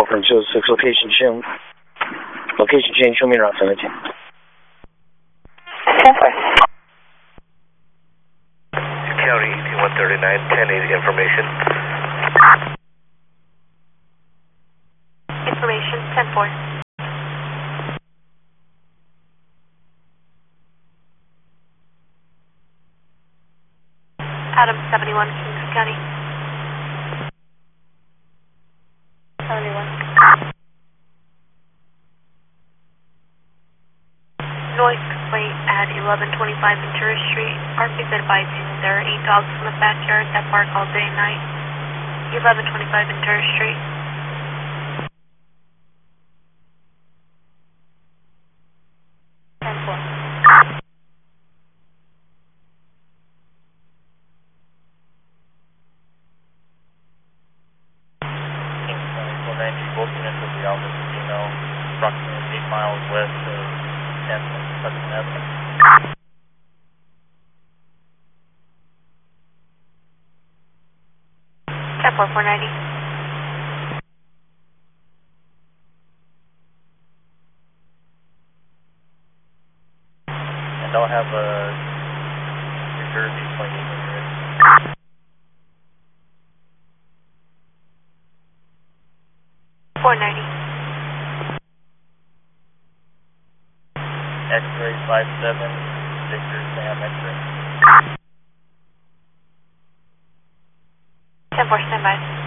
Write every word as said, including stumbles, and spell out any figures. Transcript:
California two oh six, location change. Location change, show me around seventeen. County eighteen one thirty-nine, ten eighty information. Information, ten four. Adam seventy-one, Kings County. seventy-one. Noise complaint at eleven twenty-five Ventura Street. Park is advising there are eight dogs in the backyard that bark all day and night. eleven twenty-five Ventura Street. ten four. Both units of the Alpha Casino, approximately eight miles west of tenth and Hudson Avenue. ten four four ninety. And I'll have a New Jersey twenty-eight hundred. four ninety. X-ray five seven, Victor Sam X-ray. ten four, stand by.